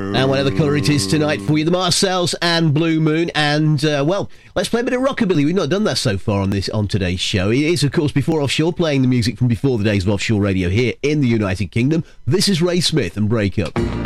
And whatever colour it is tonight for you, the Marcells and Blue Moon. And, well, let's play a bit of rockabilly. We've not done that so far on today's show. It is, of course, Before Offshore, playing the music from before the days of offshore radio here in the United Kingdom. This is Ray Smith and Break Up.